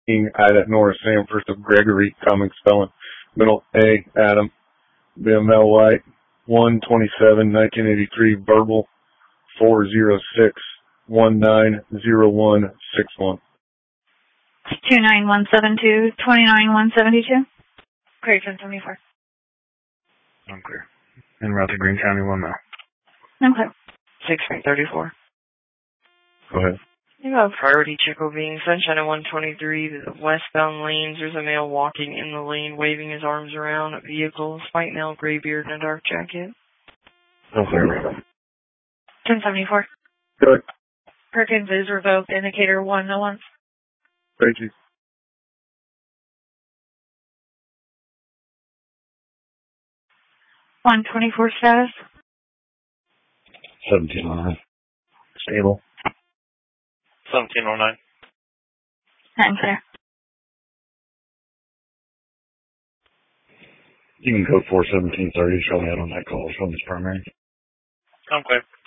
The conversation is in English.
Ida, Nora, Sam, first of Gregory, common spelling, middle A, Adam, BML White, 1/27/1983, verbal, 406-190161. 29172, 29172. Clear 1074. I'm clear. En route to Greene County, 1 mile. I'm clear. 6334. Go ahead. You have priority check being Sunshine at 123, the westbound lanes. There's a male walking in the lane, waving his arms around a vehicle, white male, gray beard, and a dark jacket. I'm clear. 1074. Go ahead. Perkins is revoked. Indicator 1, no one. Thank you. 124 status. 1709. Stable. 1709. I'm clear. You can code 41730, show me out on that call from this primary. I'm clear.